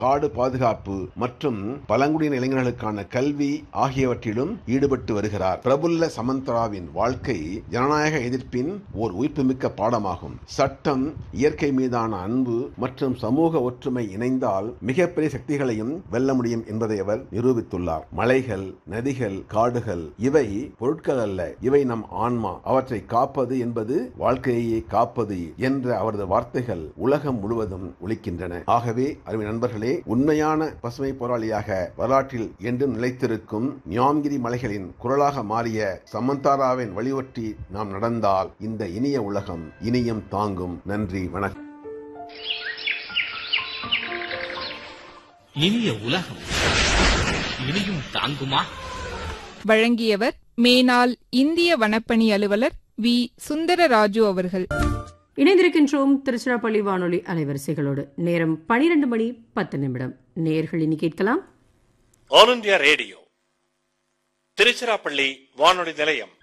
காடு பாதுகாப்பு மற்றும் பழங்குடியின இளைஞர்களுக்கான கல்வி ஆகியவற்றிலும் ஈடுபட்டு வருகிறார். பிரபுல்ல சமந்தராவின் வாழ்க்கை ஜனநாயக எதிர்ப்பின் ஓர் உயிர்ப்புமிக்க பாடமாகும். சட்டம், இயற்கை மீதான அன்பு மற்றும் சமூக ஒற்றுமை இணைந்தால் மிகப்பெரிய சக்திகளையும் வெல்ல முடியும் என்பதை அவர் நிரூபித்துள்ளார். மலைகள், நதிகள், காடுகள் இவை பொருட்கள் அல்ல, இவை நம் ஆன்மா. அவற்றை காப்பது என்பது வாழ்க்கையை காப்பது என்ற அவரது வார்த்தைகள் உலகம் முழுவதும் ஒலிக்கின்றன. ஆகவே அருமை நண்பர்களே, உண்மையான பசுமை போராளியாக வரலாற்றில் என்றும் நிலைத்திருக்கும் நியாம்கிரி மலைகளின் குரலாக மாறிய சமந்தாராவின் வழிவற்றி நாம் நடந்தால் இந்த இனிய உலகம் இனியும் தாங்கும். நன்றி, வணக்கம். இனிய உலகம் இனியும் தாங்குமா? வழங்கியவர் மேனாள் இந்திய வனப்பணி அலுவலர் வி. சுந்தரராஜு அவர்கள். இணைந்திருக்கின்றோம் திருச்சிராப்பள்ளி வானொலி அலைவரிசைகளோடு. நேரம் 12:10. நேயர்கள் இனி கேட்கலாம் ஆல் இந்தியா ரேடியோ திருச்சிராப்பள்ளி வானொலி நிலையம்.